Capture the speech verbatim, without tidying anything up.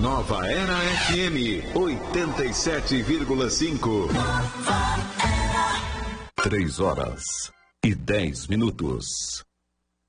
Nova Era F M oitenta e sete vírgula cinco. Três horas e dez minutos.